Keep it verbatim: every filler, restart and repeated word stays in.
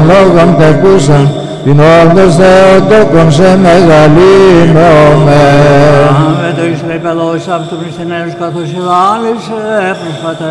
λόγων πεπούσαν, την όρδος Θεοτόκον σε μεγαλύνομαι. Με το Ισραήλ παιδός αυτού χριστιανέρους καθώς η λάλησε πρόσφατα